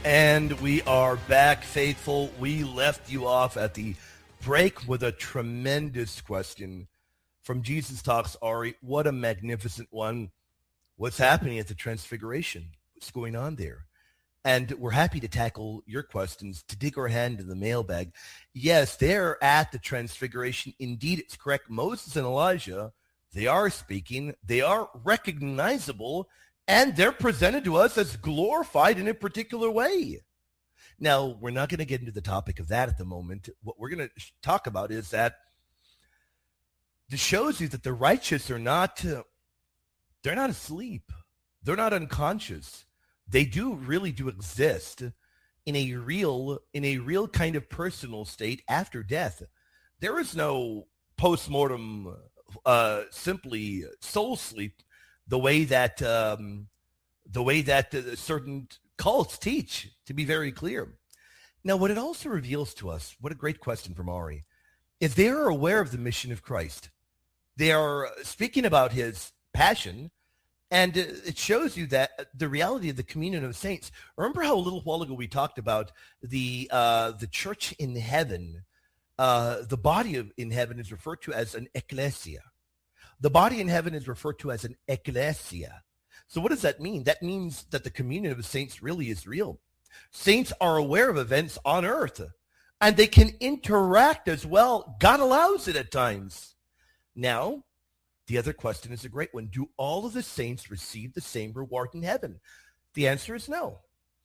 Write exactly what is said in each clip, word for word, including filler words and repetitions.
And we are back, faithful. We left you off at the break with a tremendous question from Jesus Talks, Ari. What a magnificent one. What's happening at the Transfiguration? What's going on there? And we're happy to tackle your questions, to dig our hand in the mailbag. Yes, they're at the Transfiguration. Indeed, it's correct. Moses and Elijah, they are speaking. They are recognizable, and they're presented to us as glorified in a particular way. Now, we're not going to get into the topic of that at the moment. What we're going to talk about is that this shows you that the righteous are not, uh, they're not asleep. They're not unconscious. They do really do exist in a real, in a real kind of personal state after death. There is no post-mortem, uh, simply soul sleep, the way that um, the way that uh, certain cults teach, to be very clear. Now, what it also reveals to us, what a great question from Ari, is they are aware of the mission of Christ. They are speaking about his passion, and it shows you that the reality of the communion of saints. Remember how a little while ago we talked about the uh, the church in heaven. Uh, the body of, in heaven is referred to as an ecclesia. The body in heaven is referred to as an ecclesia. So what does that mean? That means that the communion of the saints really is real. Saints are aware of events on earth, and they can interact as well. God allows it at times. Now, the other question is a great one. Do all of the saints receive the same reward in heaven? The answer is no.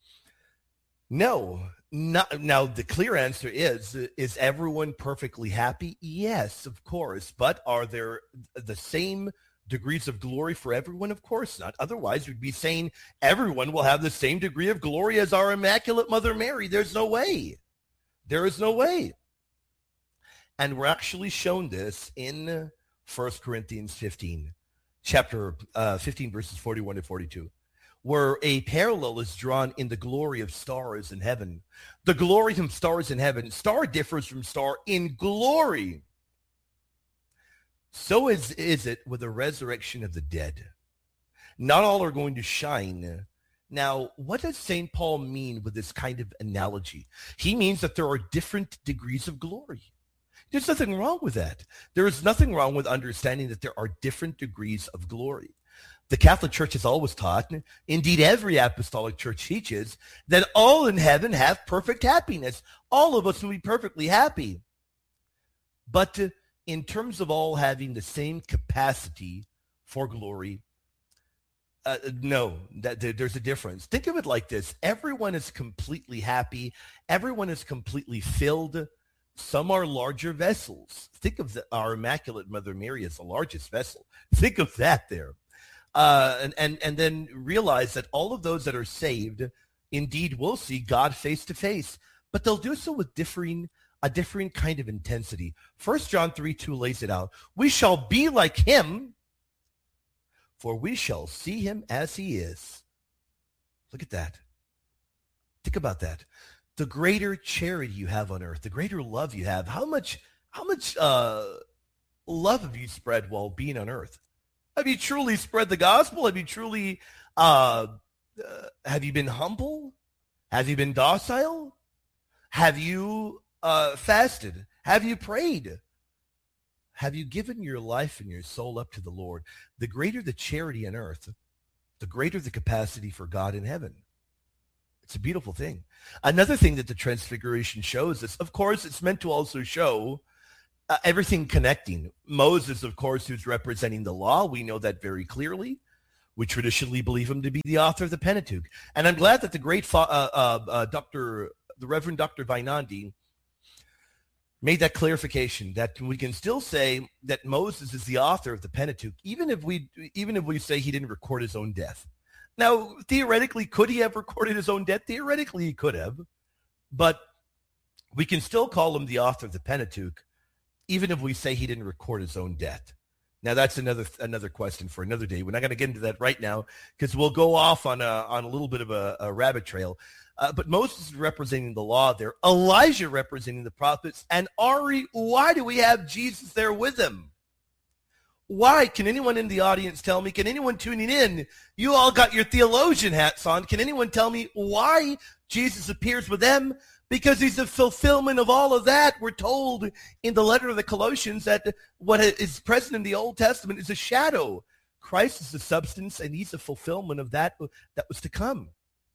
No. Not, now, the clear answer is, is everyone perfectly happy? Yes, of course. But are there the same degrees of glory for everyone? Of course not. Otherwise, we'd be saying everyone will have the same degree of glory as our Immaculate Mother Mary. There's no way. There is no way. And we're actually shown this in First Corinthians fifteen, chapter uh, fifteen, verses forty-one to forty-two. Where a parallel is drawn in the glory of stars in heaven. The glory of stars in heaven. Star differs from star in glory. So is, is it with the resurrection of the dead. Not all are going to shine. Now, what does Saint Paul mean with this kind of analogy? He means that there are different degrees of glory. There's nothing wrong with that. There is nothing wrong with understanding that there are different degrees of glory. The Catholic Church has always taught, indeed every apostolic church teaches, that all in heaven have perfect happiness. All of us will be perfectly happy. But uh, in terms of all having the same capacity for glory, uh, no, that, there's a difference. Think of it like this. Everyone is completely happy. Everyone is completely filled. Some are larger vessels. Think of the, our Immaculate Mother Mary as the largest vessel. Think of that there. Uh, and, and, and then realize that all of those that are saved indeed will see God face to face, but they'll do so with differing, a differing kind of intensity. First John three two lays it out. We shall be like him, for we shall see him as he is. Look at that. Think about that. The greater charity you have on earth, the greater love you have, how much, how much uh, love have you spread while being on earth? Have you truly spread the gospel? Have you truly, uh, uh, have you been humble? Have you been docile? Have you uh, fasted? Have you prayed? Have you given your life and your soul up to the Lord? The greater the charity on earth, the greater the capacity for God in heaven. It's a beautiful thing. Another thing that the Transfiguration shows us, of course, it's meant to also show Uh, everything connecting. Moses, of course, who's representing the law. We know that very clearly. We traditionally believe him to be the author of the Pentateuch. And I'm glad that the great fa- uh, uh, uh, Doctor, the Reverend Doctor Vainandi made that clarification that we can still say that Moses is the author of the Pentateuch, even if we even if we say he didn't record his own death. Now, theoretically, could he have recorded his own death? Theoretically, he could have. But we can still call him the author of the Pentateuch, even if we say he didn't record his own death. Now, that's another another question for another day. We're not going to get into that right now because we'll go off on a, on a little bit of a, a rabbit trail. Uh, but Moses is representing the law there. Elijah representing the prophets. And Ari, why do we have Jesus there with him? Why? Can anyone in the audience tell me? Can anyone tuning in? You all got your theologian hats on. Can anyone tell me why Jesus appears with them? Because he's the fulfillment of all of that. We're told in the letter of the Colossians that what is present in the Old Testament is a shadow. Christ is the substance, and he's the fulfillment of that that was to come.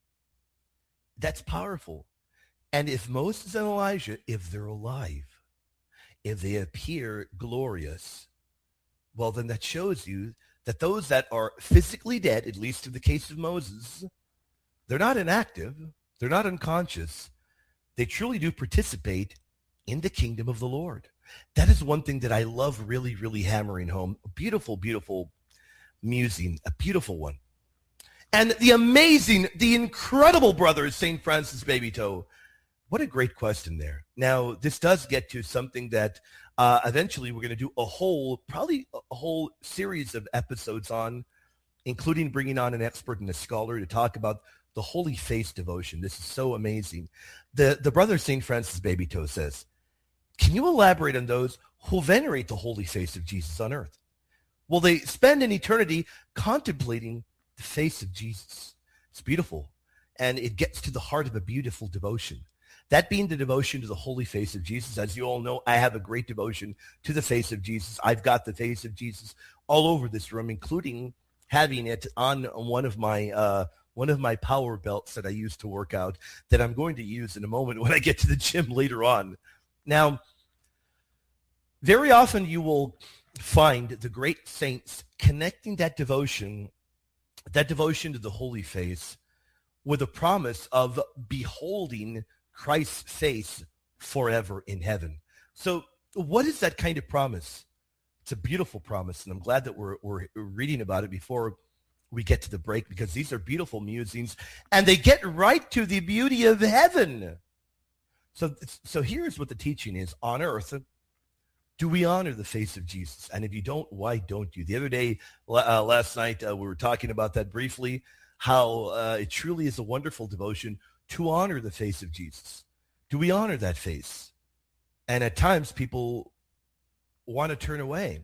That's powerful. And if Moses and Elijah, if they're alive, if they appear glorious, well, then that shows you that those that are physically dead, at least in the case of Moses, they're not inactive. They're not unconscious. They truly do participate in the kingdom of the Lord. That is one thing that I love really, really hammering home. A beautiful, beautiful musing, a beautiful one. And the amazing, the incredible brother is Saint Francis Babytoe. What a great question there. Now, this does get to something that uh, eventually we're going to do a whole, probably a whole series of episodes on, including bringing on an expert and a scholar to talk about the Holy Face devotion. This is so amazing. The, the brother Saint Francis Babytoe says, can you elaborate on those who venerate the Holy Face of Jesus on earth? Will they spend an eternity contemplating the face of Jesus? It's beautiful. And it gets to the heart of a beautiful devotion. That being the devotion to the Holy Face of Jesus. As you all know, I have a great devotion to the face of Jesus. I've got the face of Jesus all over this room, including having it on one of my uh, one of my power belts that I use to work out that I'm going to use in a moment when I get to the gym later on. Now, very often you will find the great saints connecting that devotion, that devotion to the Holy Face with a promise of beholding Christ's face forever in heaven. So what is that kind of promise? It's a beautiful promise, and I'm glad that we're, we're reading about it before we get to the break, because these are beautiful musings, and they get right to the beauty of heaven. So, so here's what the teaching is. On earth, do we honor the face of Jesus? And if you don't, why don't you? The other day, uh, last night, uh, we were talking about that briefly, how uh, it truly is a wonderful devotion to honor the face of Jesus. Do we honor that face? And at times people want to turn away.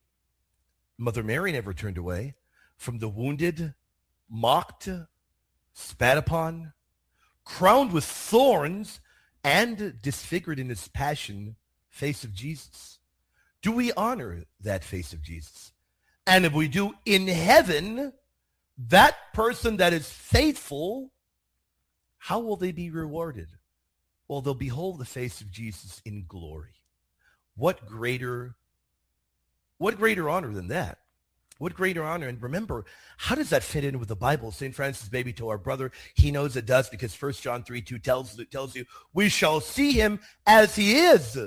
Mother Mary never turned away from the wounded, mocked, spat upon, crowned with thorns, and disfigured in his passion face of Jesus. Do we honor that face of Jesus? And if we do, in heaven, that person that is faithful, how will they be rewarded? Well, they'll behold the face of Jesus in glory. What greater, what greater honor than that? What greater honor? And remember, how does that fit in with the Bible? Saint Francis Babytoe, our brother, he knows it does, because First John three two tells, tells you, we shall see him as he is.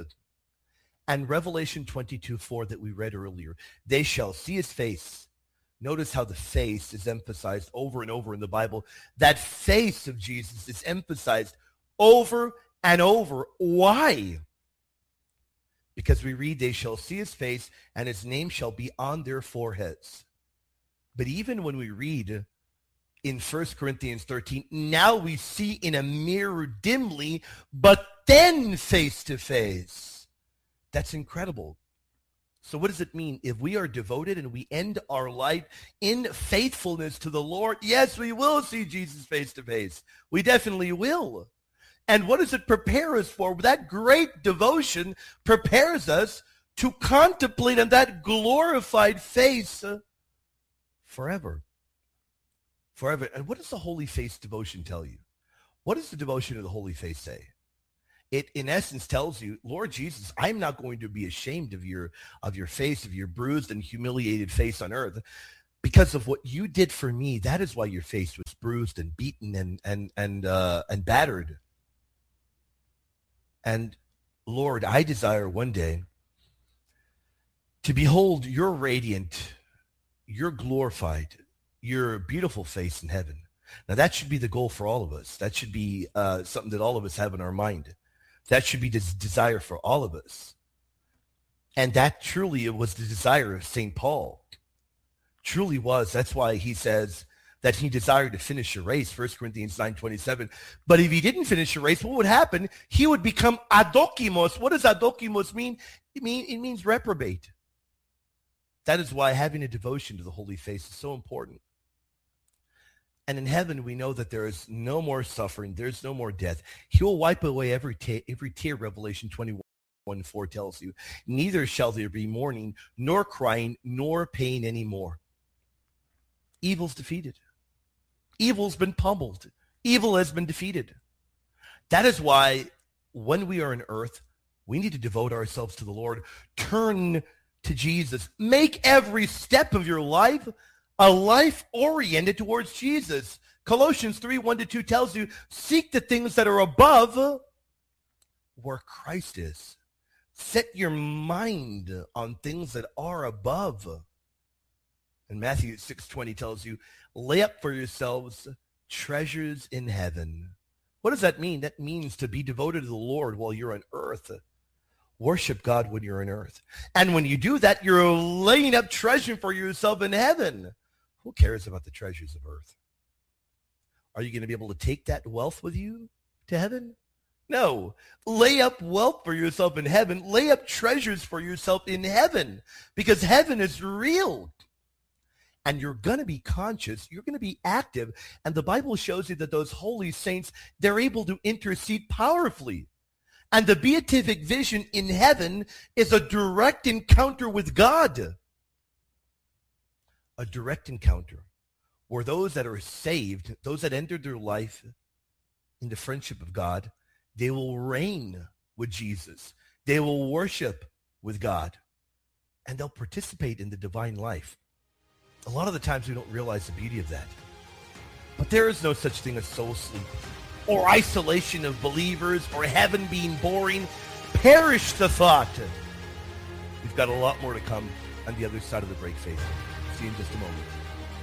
And Revelation twenty-two four that we read earlier, they shall see his face. Notice how the face is emphasized over and over in the Bible. That face of Jesus is emphasized over and over. Why? Because we read, they shall see his face, and his name shall be on their foreheads. But even when we read in First Corinthians thirteen, now we see in a mirror dimly, but then face to face. That's incredible. So what does it mean? If we are devoted and we end our life in faithfulness to the Lord, yes, we will see Jesus face to face. We definitely will. And what does it prepare us for? That great devotion prepares us to contemplate on that glorified face forever. Forever. And what does the Holy Face devotion tell you? What does the devotion of the Holy Face say? It, in essence, tells you, Lord Jesus, I'm not going to be ashamed of your of your face, of your bruised and humiliated face on earth, because of what you did for me. That is why your face was bruised and beaten and and and uh, and battered. And Lord, I desire one day to behold your radiant, your glorified, your beautiful face in heaven. Now that should be the goal for all of us. That should be uh, something that all of us have in our mind. That should be the desire for all of us. And that truly was the desire of Saint Paul. Truly was. That's why he says that he desired to finish a race, First Corinthians nine twenty-seven. But if he didn't finish a race, what would happen? He would become adokimos. What does adokimos mean? It, mean, it means reprobate. That is why having a devotion to the holy face is so important. And in heaven, we know that there is no more suffering. There's no more death. He will wipe away every, ta- every tear, Revelation twenty-one four tells you. Neither shall there be mourning, nor crying, nor pain anymore. Evil's defeated. Evil's been pummeled. Evil has been defeated. That is why when we are on earth, we need to devote ourselves to the Lord. Turn to Jesus. Make every step of your life a life oriented towards Jesus. Colossians three, one to two tells you, seek the things that are above where Christ is. Set your mind on things that are above. And Matthew six twenty tells you, lay up for yourselves treasures in heaven. What does that mean? That means to be devoted to the Lord while you're on earth. Worship God when you're on earth. And when you do that, you're laying up treasure for yourself in heaven. Who cares about the treasures of earth? Are you going to be able to take that wealth with you to heaven? No. Lay up wealth for yourself in heaven. Lay up treasures for yourself in heaven, because heaven is real. And you're going to be conscious. You're going to be active. And the Bible shows you that those holy saints, they're able to intercede powerfully. And the beatific vision in heaven is a direct encounter with God. A direct encounter where those that are saved, those that entered their life in the friendship of God, they will reign with Jesus. They will worship with God. And they'll participate in the divine life. A lot of the times we don't realize the beauty of that. But there is no such thing as soul sleep or isolation of believers or heaven being boring. Perish the thought. We've got a lot more to come on the other side of the break, Faith. See you in just a moment.